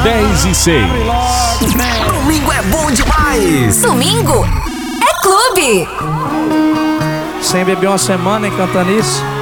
10:06. Domingo é bom demais. Domingo é clube. Sem beber uma semana, hein, cantando isso.